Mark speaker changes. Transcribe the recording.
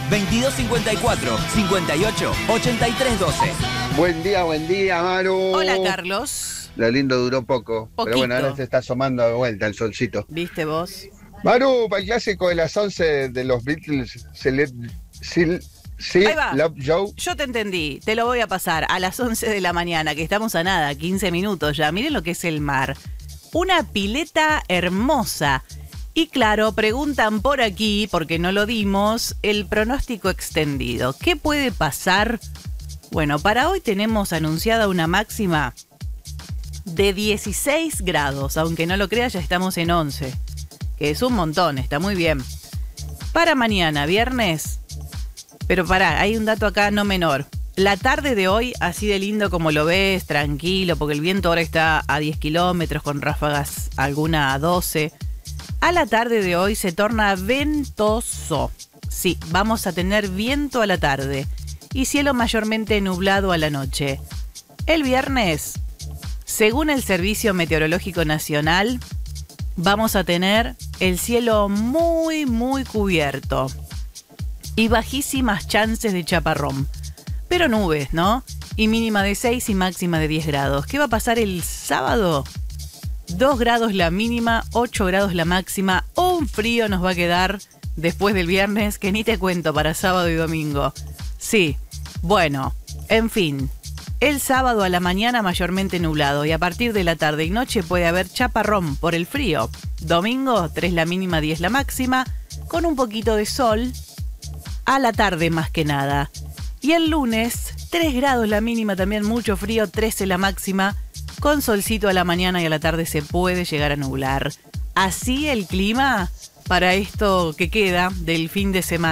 Speaker 1: 2254 58 83 12.
Speaker 2: Buen día, Maru.
Speaker 3: Hola, Carlos.
Speaker 2: Lo lindo duró poco.
Speaker 3: Poquito.
Speaker 2: Pero bueno, ahora se está asomando de vuelta el solcito.
Speaker 3: ¿Viste vos?
Speaker 2: Maru, para el clásico de las 11 de los Beatles,
Speaker 3: Ahí va.
Speaker 2: Love Joe.
Speaker 3: Yo te entendí, te lo voy a pasar a las 11 de la mañana, que estamos a nada, 15 minutos ya. Miren lo que es el mar. Una pileta hermosa. Y claro, preguntan por aquí, porque no lo dimos, el pronóstico extendido. ¿Qué puede pasar? Bueno, para hoy tenemos anunciada una máxima de 16 grados. Aunque no lo creas, ya estamos en 11. Que es un montón, está muy bien. Para mañana, viernes. Pero pará, hay un dato acá no menor. La tarde de hoy, así de lindo como lo ves, tranquilo, porque el viento ahora está a 10 kilómetros, con ráfagas alguna a 12. A la tarde de hoy se torna ventoso. Sí, vamos a tener viento a la tarde. Y cielo mayormente nublado a la noche. El viernes, según el Servicio Meteorológico Nacional, vamos a tener el cielo muy, muy cubierto. Y bajísimas chances de chaparrón. Pero nubes, ¿no? Y mínima de 6 y máxima de 10 grados. ¿Qué va a pasar el sábado? 2 grados la mínima, 8 grados la máxima. Un frío nos va a quedar después del viernes que ni te cuento para sábado y domingo. Sí, bueno, en fin. El sábado a la mañana mayormente nublado y a partir de la tarde y noche puede haber chaparrón por el frío. Domingo, 3 la mínima, 10 la máxima, con un poquito de sol. A la tarde más que nada. Y el lunes, 3 grados la mínima, también mucho frío, 13 la máxima, con solcito a la mañana y a la tarde se puede llegar a nublar. Así el clima para esto que queda del fin de semana.